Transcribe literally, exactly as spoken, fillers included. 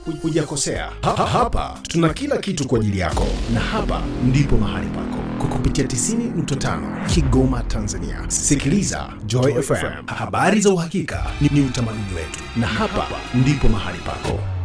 hujakosea. Ha, hapa tuna kila kitu kwa ajili yako, na hapa ndipo mahali pako kwa kupitia tisini nukta tano Kigoma, Tanzania. Sikiliza Joy F M, habari za uhakika ni, ni utamaduni wetu, na hapa ndipo mahali pako.